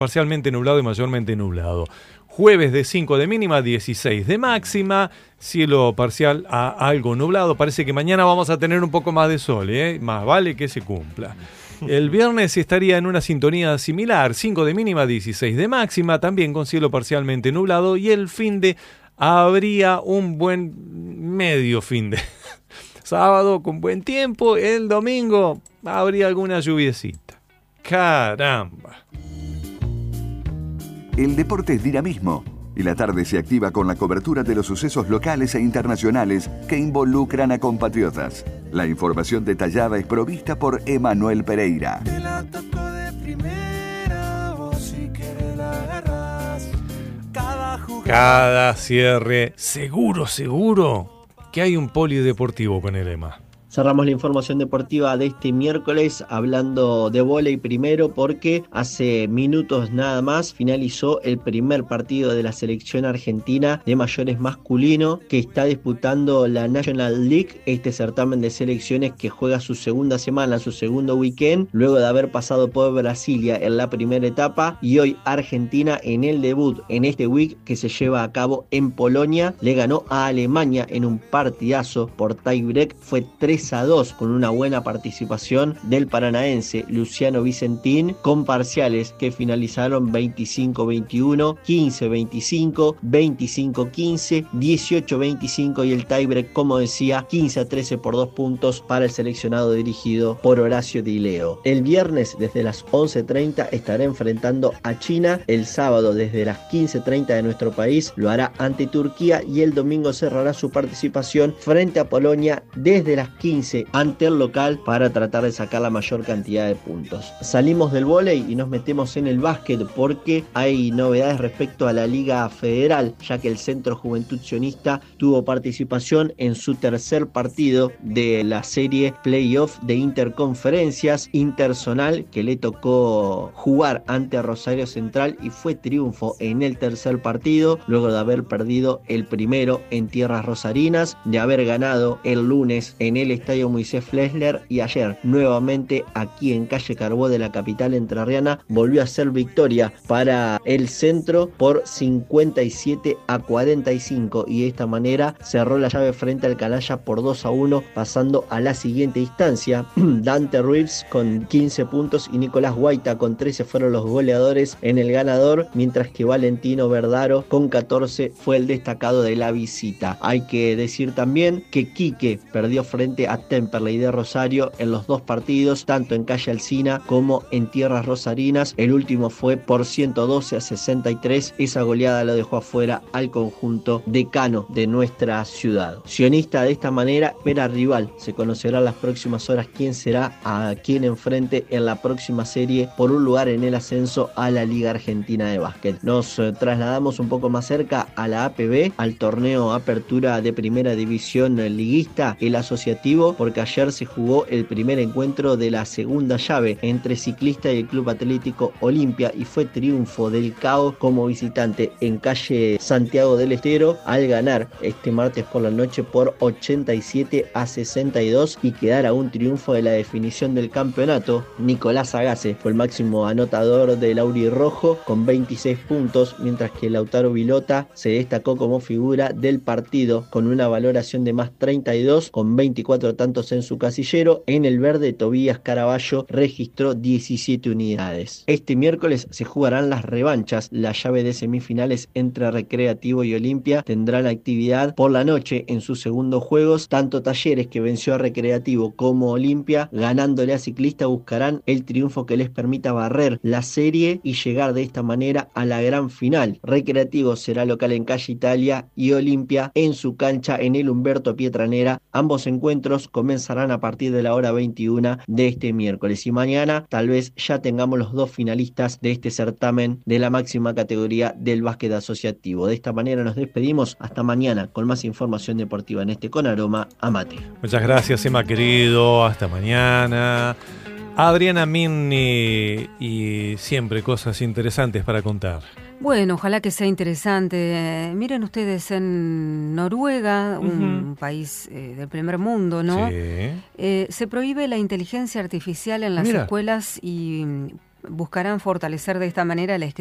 parcialmente nublado y mayormente nublado. Jueves de 5 de mínima, 16 de máxima, cielo parcial a algo nublado. Parece que mañana vamos a tener un poco más de sol, más vale que se cumpla. El viernes estaría en una sintonía similar, 5 de mínima, 16 de máxima, también con cielo parcialmente nublado, y el finde habría un buen medio finde. Sábado con buen tiempo, el domingo habría alguna lluviecita. ¡Caramba! El deporte es dinamismo y la tarde se activa con la cobertura de los sucesos locales e internacionales que involucran a compatriotas. La información detallada es provista por Emanuel Pereira. Te la toco de primera, vos si querés la agarrás. Cada cierre, seguro que hay un polideportivo con el EMA. Cerramos la información deportiva de este miércoles hablando de vóley primero porque hace minutos nada más finalizó el primer partido de la selección argentina de mayores masculino que está disputando la National League, este certamen de selecciones que juega su segunda semana, su segundo weekend, luego de haber pasado por Brasilia en la primera etapa, y hoy Argentina en el debut en este week que se lleva a cabo en Polonia le ganó a Alemania en un partidazo por tiebreak, fue 3-2 con una buena participación del paranaense Luciano Vicentín, con parciales que finalizaron 25-21, 15-25, 25-15, 18-25 y el tiebreak, como decía, 15-13 por 2 puntos para el seleccionado dirigido por Horacio Di Leo. El viernes desde las 11:30 estará enfrentando a China, el sábado desde las 15:30 de nuestro país lo hará ante Turquía y el domingo cerrará su participación frente a Polonia desde las 15 ante el local para tratar de sacar la mayor cantidad de puntos. Salimos del vóley y nos metemos en el básquet porque hay novedades respecto a la Liga Federal, ya que el Centro Juventud Sionista tuvo participación en su tercer partido de la serie playoff de interconferencias interzonal que le tocó jugar ante Rosario Central y fue triunfo en el tercer partido luego de haber perdido el primero en tierras rosarinas, de haber ganado el lunes en el Estadio Moisés Flesler y ayer nuevamente aquí en calle Carbó de la capital entrerriana volvió a ser victoria para el centro por 57-45 y de esta manera cerró la llave frente al Canalla por 2-1, pasando a la siguiente instancia. Dante Reeves con 15 puntos y Nicolás Guaita con 13 fueron los goleadores en el ganador, mientras que Valentino Verdaro con 14 fue el destacado de la visita. Hay que decir también que Quique perdió frente a Temperley de Rosario en los dos partidos, tanto en calle Alsina como en tierras rosarinas. El último fue por 112-63. Esa goleada lo dejó afuera al conjunto decano de nuestra ciudad. Sionista de esta manera espera rival. Se conocerá en las próximas horas quién será a quien enfrente en la próxima serie por un lugar en el ascenso a la Liga Argentina de Básquet. Nos trasladamos un poco más cerca a la APB, al torneo Apertura de Primera División Liguista, el asociativo, porque ayer se jugó el primer encuentro de la segunda llave entre Ciclista y el Club Atlético Olimpia y fue triunfo del CAO como visitante en calle Santiago del Estero al ganar este martes por la noche por 87-62 y quedar a un triunfo de la definición del campeonato. Nicolás Agase fue el máximo anotador del Aurirrojo con 26 puntos, mientras que Lautaro Vilota se destacó como figura del partido con una valoración de más 32 con 24 tantos en su casillero. En el verde, Tobías Caraballo registró 17 unidades. Este miércoles se jugarán las revanchas. La llave de semifinales entre Recreativo y Olimpia tendrán actividad por la noche en sus segundos juegos. Tanto Talleres, que venció a Recreativo, como Olimpia, ganándole a Ciclista, buscarán el triunfo que les permita barrer la serie y llegar de esta manera a la gran final. Recreativo será local en calle Italia y Olimpia en su cancha en el Humberto Pietranera. Ambos encuentros comenzarán a partir de la hora 21 de este miércoles y mañana tal vez ya tengamos los dos finalistas de este certamen de la máxima categoría del básquet asociativo. De esta manera nos despedimos hasta mañana con más información deportiva en este Con Aroma a Mate. Muchas gracias, Emma querido, hasta mañana. Adriana Minni, y siempre cosas interesantes para contar. Bueno, ojalá que sea interesante. Miren ustedes, en Noruega, un país del primer mundo, ¿no? Sí. Se prohíbe la inteligencia artificial en las escuelas y buscarán fortalecer de esta manera la